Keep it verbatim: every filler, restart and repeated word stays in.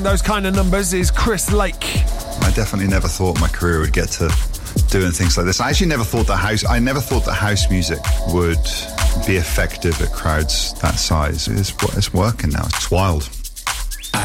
Those kind of numbers is Chris Lake. I definitely never thought my career would get to doing things like this. I actually never thought that house. I never thought that house music would be effective at crowds that size. It's, it's working now. It's wild.